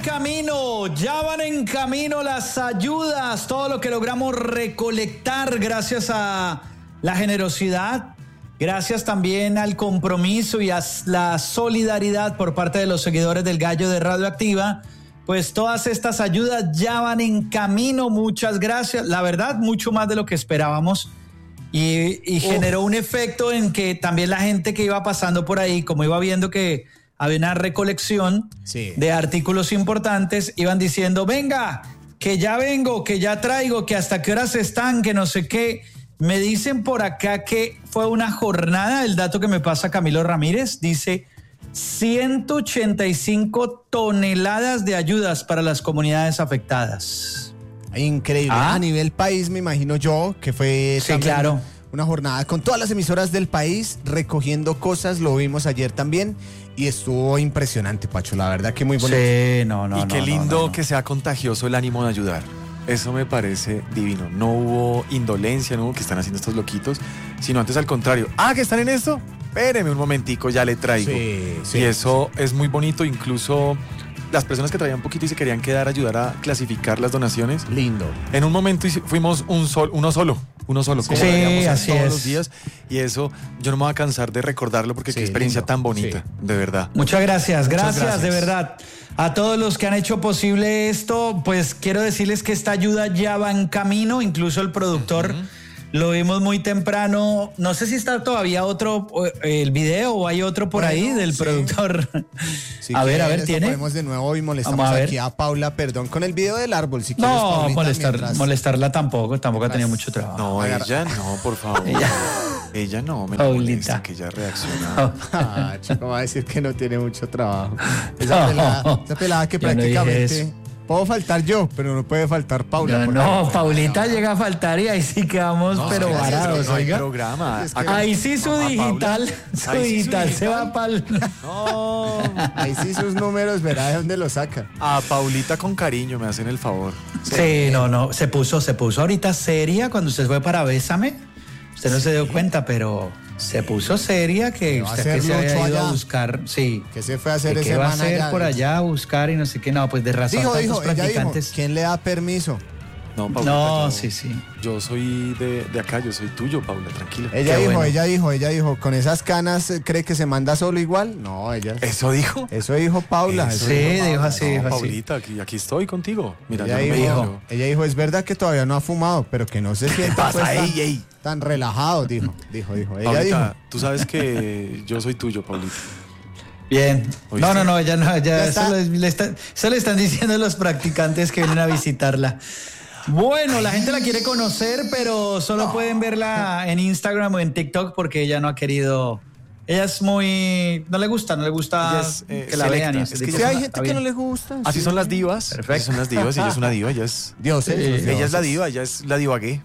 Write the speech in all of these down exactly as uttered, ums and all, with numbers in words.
camino, ya van en camino las ayudas, todo lo que logramos recolectar gracias a la generosidad, gracias también al compromiso y a la solidaridad por parte de los seguidores del Gallo de Radioactiva. Pues todas estas ayudas ya van en camino, muchas gracias. La verdad, mucho más de lo que esperábamos. Y, y generó un efecto en que también la gente que iba pasando por ahí, como iba viendo que había una recolección sí. de artículos importantes, iban diciendo, venga, que ya vengo, que ya traigo, que hasta qué horas están, que no sé qué. Me dicen por acá que fue una jornada, el dato que me pasa Camilo Ramírez, dice ciento ochenta y cinco toneladas de ayudas para las comunidades afectadas. Increíble. Ah. A nivel país, me imagino yo, que fue sí, claro. una jornada con todas las emisoras del país recogiendo cosas, lo vimos ayer también y estuvo impresionante, Pacho, la verdad que muy bonito. Sí, no, no, y qué no, lindo no, no. que sea contagioso el ánimo de ayudar. Eso me parece divino. No hubo indolencia, no hubo que están haciendo estos loquitos, sino antes al contrario. Ah, ¿que están en esto? Espéreme un momentico, ya le traigo. Sí, sí, y eso sí. es muy bonito, incluso las personas que traían un poquito y se querían quedar a ayudar a clasificar las donaciones. Lindo. En un momento fuimos un sol, uno solo, uno solo, como sí, deberíamos así todos es. los días. Y eso yo no me voy a cansar de recordarlo porque sí, qué experiencia lindo. Tan bonita, sí. de verdad. Muchas gracias, gracias, Muchas gracias, de verdad. A todos los que han hecho posible esto, pues quiero decirles que esta ayuda ya va en camino, incluso el productor. Uh-huh. Lo vimos muy temprano. No sé si está todavía otro, el video o hay otro por bueno, ahí del sí. productor. Si a ver, a ver, ¿tiene? Podemos de nuevo y molestamos a aquí a Paula, perdón, con el video del árbol. Si quieres, no, Paulita, molestar, mientras... molestarla tampoco, tampoco ha tenido mucho trabajo. No, ella no, por favor. ella, ella no, me Paulita. molesta que ella reacciona. Ah, chico, va a decir que no tiene mucho trabajo. Esa pelada, esa pelada que prácticamente... No puedo faltar yo, pero no puede faltar Paula. No, no Paulita no. llega a faltar y ahí sí quedamos, no, pero varados. No hay programa. Es que ahí sí su digital, Paula. su ahí digital sí su se va para el... No, ahí sí sus números, verá de dónde los saca. A Paulita con cariño, me hacen el favor. Sí, sí no, no, se puso, se puso ahorita seria cuando usted fue para Bésame. Usted no se dio cuenta, pero... Se puso seria que usted que se había ido allá. a buscar, sí. Que se fue a hacer ese ¿Qué va a hacer allá? por allá a buscar y no sé qué? No, pues de razón dijo, tantos dijo, practicantes. Dijo, ¿quién le da permiso? No, Paulita, no yo, sí, sí. Yo soy de, de acá, yo soy tuyo, Paula, tranquila. Ella qué dijo, bueno. ella dijo, ella dijo, ¿con esas canas cree que se manda solo igual? No, ella. ¿Eso dijo? Eso dijo Paula. Eso sí, dijo, dijo así, no, dijo así. Paulita, aquí, aquí estoy contigo. Mira, ella, yo no dijo, me dijo. ella dijo, es verdad que todavía no ha fumado, pero que no se sienta pues, ey, tan, ey. tan relajado, dijo, dijo, dijo. Ella Paulita, dijo. tú sabes que yo soy tuyo, Paulita. Bien. ¿Oíste? No, no, no, ella no, ella, eso, le, le está, eso le están diciendo los practicantes que vienen a visitarla. Bueno, la gente la quiere conocer, pero solo no. pueden verla en Instagram o en TikTok porque ella no ha querido. Ella es muy. No le gusta, no le gusta es, eh, que la vean. Es que sí, hay gente que no le gusta. Así sí. son las divas. Perfecto. Así son las divas. Ella es una diva, ella es. Dios, sí, eh, ella es la diva, ella es la diva gay.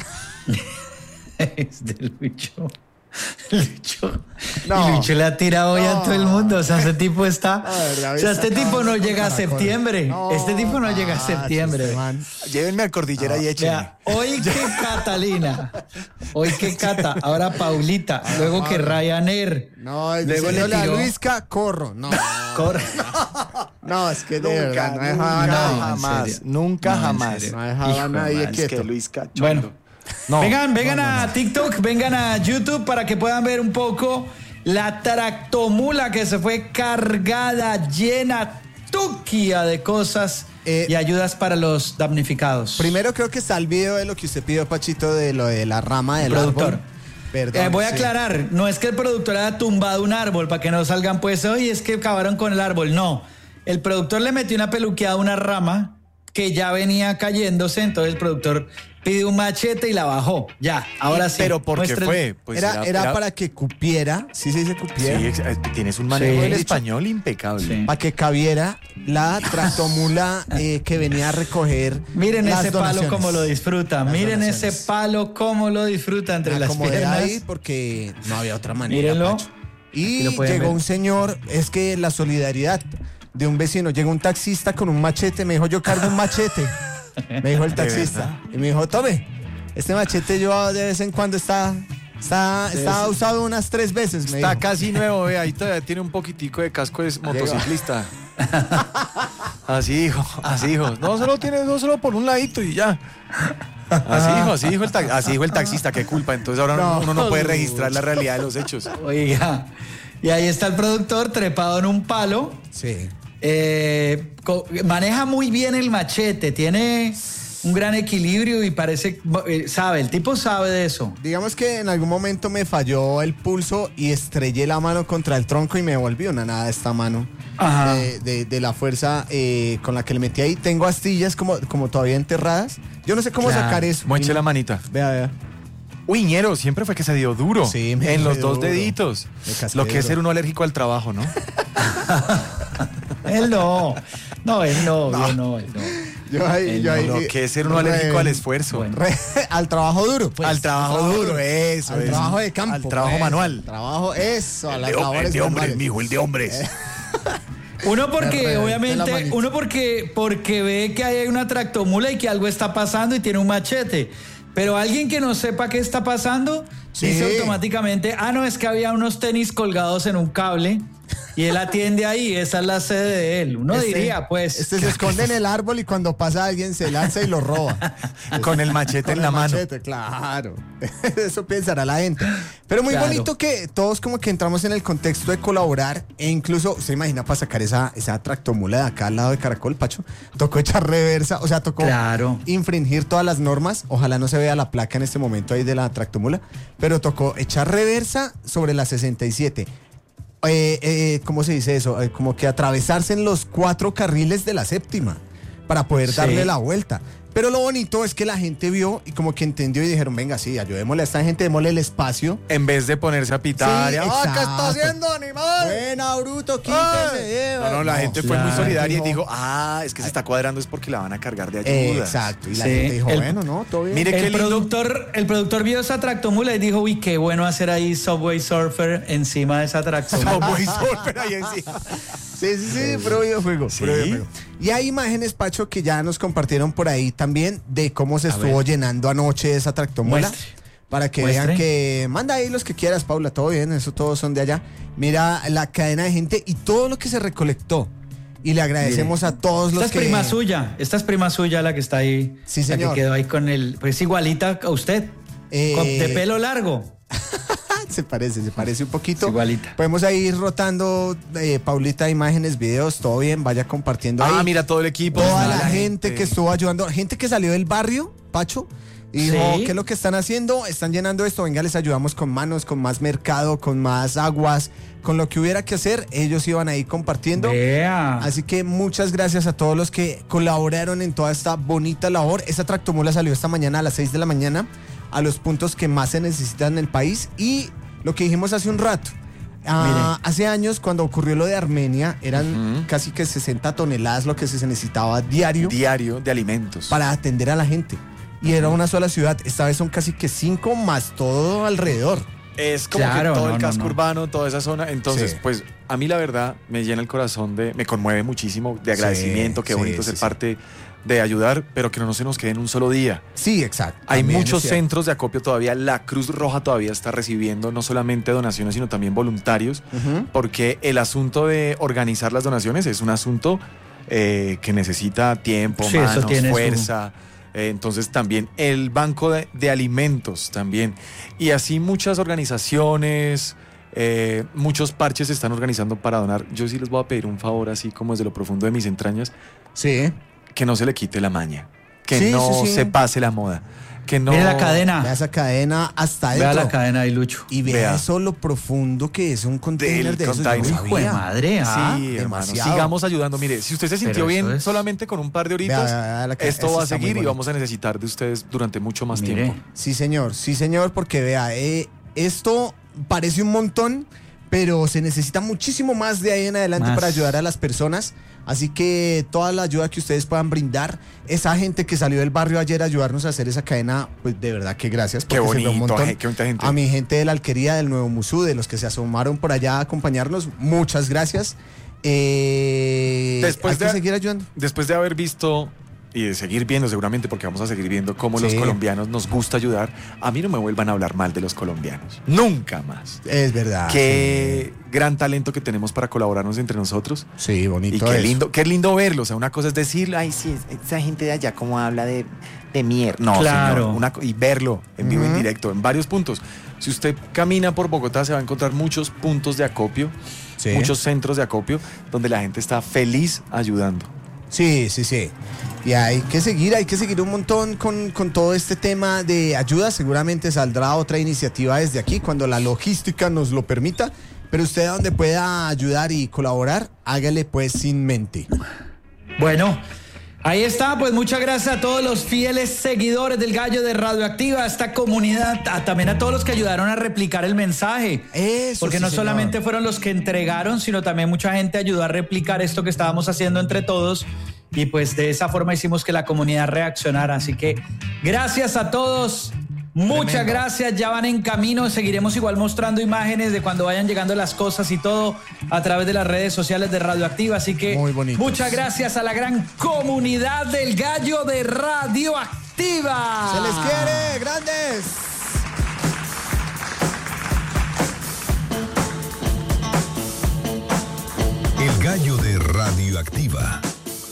Es de Lucho. Lucho. No. Y Lucho le ha tirado hoy no. a todo el mundo. O sea, ese tipo está. Ver, o sea, este tipo no llega a con septiembre. No, este tipo no llega a septiembre. Este Llévenme a Cordillera no. y échenme. Vea, hoy que Catalina, hoy que Cata, ahora Paulita, ah, luego que Ryanair. No, es luego le tiró a Luisca, corro. No, corre. No, es que de nunca, verdad, no nunca, dejaba no, nadie. jamás, nunca no, jamás. No dejaba a nadie quieto. Es que Luisca, bueno. No, vengan, vengan no, no, a no. TikTok, vengan a YouTube para que puedan ver un poco la tractomula que se fue cargada, llena, tuquia de cosas eh, y ayudas para los damnificados. Primero creo que está el video de lo que usted pidió, Pachito, de lo de la rama del productor. árbol. Perdón, eh, voy a sí. aclarar, no es que el productor haya tumbado un árbol para que no salgan pues, oye, es que acabaron con el árbol. No, el productor le metió una peluqueada a una rama que ya venía cayéndose, entonces el productor pide un machete y la bajó. Ya, ahora sí. ¿Pero por qué fue? Pues era, era, era para que cupiera, sí se dice cupiera. Sí, tienes un manejo Sí. del español impecable. Sí. Para que cabiera la tractomula eh, que venía a recoger. Miren las ese donaciones. palo como lo disfruta. Las Miren donaciones. ese palo como lo disfruta entre Me las acomodé piernas. ahí porque no había otra manera. Mírenlo. Pacho. Y lo pueden llegó ver. un señor, es que la solidaridad de un vecino, llegó un taxista con un machete, me dijo, yo cargo un machete. Me dijo el taxista. Y me dijo, tome, este machete yo de vez en cuando está, está, está usado unas tres veces. Me Está dijo. casi nuevo, ve, ahí todavía tiene un poquitico de casco de motociclista. Así dijo, así dijo. No solo tiene, no solo por un ladito y ya. Así dijo, así dijo el, ta- así dijo el taxista, qué culpa. Entonces ahora No. uno no puede registrar la realidad de los hechos. Oiga, y ahí está el productor trepado en un palo. Sí. Eh, co- maneja muy bien el machete, tiene un gran equilibrio y parece, eh, sabe, el tipo sabe de eso. Digamos que en algún momento me falló el pulso y estrellé la mano contra el tronco y me volvió una nada esta mano. Ajá. De, de- de la fuerza eh, con la que le metí ahí. Tengo astillas como, como todavía enterradas. Yo no sé cómo Claro. sacar eso. Mueche la manita. Vea, vea. Uy, ñero, siempre fue que se dio duro. Sí, me en los dio dos duro. deditos. Me casqué Lo que es duro. ser uno alérgico al trabajo, ¿no? Él no, no, él no, yo no, él no. Yo ahí, El yo ahí. Lo que es ser uno alérgico re- al esfuerzo. Bueno. re- al trabajo duro, pues. Al trabajo duro, eso, Al eso. trabajo de campo. Al trabajo pues. manual. Al trabajo, eso, a las El de, labores el de hombres, manuales. mijo, el de hombres. Uno Me porque, reventé la obviamente, manita. uno porque, porque ve que hay una tractomula y que algo está pasando y tiene un machete. Pero alguien que no sepa qué está pasando, Sí. dice automáticamente, ah, no, es que había unos tenis colgados en un cable y él atiende ahí, esa es la sede de él. Uno Este- diría, pues... Este se esconde en el árbol y cuando pasa alguien se lanza y lo roba. Con el machete Con en la el mano. machete, claro. Eso pensará la gente. Pero muy Claro. bonito que todos como que entramos en el contexto de colaborar e incluso, ¿se imagina para sacar esa, esa tractomula de acá al lado de Caracol, Pacho? Tocó echar reversa, o sea, tocó Claro. infringir todas las normas. Ojalá no se vea la placa en este momento ahí de la tractomula, pero tocó echar reversa sobre la sesenta y siete. Eh, eh, ¿Cómo se dice eso? Eh, como que atravesarse en los cuatro carriles de la séptima para poder Sí. darle la vuelta. Pero lo bonito es que la gente vio y como que entendió y dijeron, venga, sí, ayudémosle a esta gente, démosle el espacio. En vez de ponerse a pitar. Sí, y, ¡ah, qué está exacto. haciendo, animal! Buena, bruto, ¡Ay! quítese. No, no, la gente fue claro. muy solidaria y Dijo- dijo, ah, es que se está cuadrando es porque la van a cargar de Eh, ayuda. exacto. Y la Sí, gente dijo, el- bueno, no, todo bien. Mire qué El lindo. productor, el productor vio esa tractomula y dijo, uy, qué bueno hacer ahí Subway Surfer encima de esa tractomula. Subway Surfer ahí encima. Sí, sí, sí, puro videojuego. ¿Sí? puro videojuego. Y hay imágenes, Pacho, que ya nos compartieron por ahí también de cómo se A estuvo ver. llenando anoche esa tractomula. Muestre. Para que Muestre. vean que manda ahí los que quieras, Paula, todo bien, eso todos son de allá. Mira la cadena de gente y todo lo que se recolectó. Y le agradecemos Mire. a todos Esta los es que... prima suya, esta es prima suya la que está ahí. Sí, La señor. que quedó ahí con el, pues igualita a usted, Eh, con, de pelo largo. Se parece, se parece un poquito. Es igualita. Podemos ahí ir rotando, eh, Paulita, imágenes, videos, todo bien, vaya compartiendo ahí. Ah, mira todo el equipo. Toda Está la gente que estuvo ayudando, gente que salió del barrio, Pacho, y dijo, Sí. ¿qué es lo que están haciendo? Están llenando esto, venga, les ayudamos con manos, con más mercado, con más aguas, con lo que hubiera que hacer, ellos iban ahí compartiendo. Vea. Así que muchas gracias a todos los que colaboraron en toda esta bonita labor. Esa tractomula salió esta mañana a las seis de la mañana a los puntos que más se necesitan en el país y lo que dijimos hace un rato. ah, hace años cuando ocurrió lo de Armenia eran Ujú. casi que sesenta toneladas lo que se necesitaba diario Diario de alimentos. para atender a la gente. Y era una sola ciudad. Esta vez son casi que cinco más todo alrededor. Es como Claro, que todo no, el no, casco no. urbano, toda esa zona. Entonces, Sí. pues a mí la verdad me llena el corazón de, me conmueve muchísimo de agradecimiento, qué sí, bonito sí, ser sí. parte de ayudar, pero que no se nos quede en un solo día. Sí, exacto. Hay También muchos es cierto. centros de acopio todavía. La Cruz Roja todavía está recibiendo no solamente donaciones, sino también voluntarios, Ujú. porque el asunto de organizar las donaciones es un asunto eh, que necesita tiempo, Sí, eso manos, tiene su- fuerza. Eh, entonces también el banco de, de alimentos también. Y así muchas organizaciones, eh, muchos parches se están organizando para donar. Yo sí les voy a pedir un favor, así como desde lo profundo de mis entrañas, Sí. que no se le quite la maña, que Sí, no sí, sí. se pase la moda, que no... Mire la cadena. Vea esa cadena hasta adentro. Vea la cadena ahí, Lucho. Y vea, Vea. eso lo profundo que es un container Del de esos. yo container. no Hijo de sabía. madre, ¿ah? Sí, hermano, demasiado. sigamos ayudando. Mire, si usted se sintió Pero eso bien es- solamente con un par de horitas, Vea, vea, vea la ca- esto eso va a está muy seguir y bonito. vamos a necesitar de ustedes durante mucho más Mire. tiempo. Sí, señor, sí, señor, porque vea, eh, esto parece un montón, pero se necesita muchísimo más de ahí en adelante Más. para ayudar a las personas. Así que toda la ayuda que ustedes puedan brindar, esa gente que salió del barrio ayer a ayudarnos a hacer esa cadena, pues de verdad que gracias. Qué porque sirvió un bonito, montón. je- qué bonita gente. A mi gente de la alquería del Nuevo Musú, de los que se asomaron por allá a acompañarnos, muchas gracias. Eh, Después hay que de- seguir ayudando. Después de haber visto y de seguir viendo seguramente, porque vamos a seguir viendo cómo Sí. los colombianos nos gusta ayudar, a mí no me vuelvan a hablar mal de los colombianos. Nunca más. Es verdad. Qué gran talento que tenemos para colaborarnos entre nosotros. Sí, bonito Y qué eso. lindo, qué lindo verlo. O sea, una cosa es decir, ay, sí, esa gente de allá cómo habla de, de mierda. No, Claro. señor, una co- y verlo en vivo, Ujú. en directo, en varios puntos. Si usted camina por Bogotá, se va a encontrar muchos puntos de acopio, Sí. muchos centros de acopio, donde la gente está feliz ayudando. Sí, sí, sí. Y hay que seguir, hay que seguir un montón con, con todo este tema de ayuda. Seguramente saldrá otra iniciativa desde aquí cuando la logística nos lo permita. Pero usted donde pueda ayudar y colaborar, hágale pues sin mente. Bueno, ahí está, pues muchas gracias a todos los fieles seguidores del Gallo de Radioactiva, a esta comunidad, a- también a todos los que ayudaron a replicar el mensaje. Eso, Porque sí, no señor. solamente fueron los que entregaron, sino también mucha gente ayudó a replicar esto que estábamos haciendo entre todos. Y pues de esa forma hicimos que la comunidad reaccionara. Así que gracias a todos. Muchas Tremendo. gracias, ya van en camino, seguiremos igual mostrando imágenes de cuando vayan llegando las cosas y todo a través de las redes sociales de Radioactiva, así que Muy bonitos. muchas gracias a la gran comunidad del Gallo de Radioactiva. ¡Se les quiere, grandes! El Gallo de Radioactiva.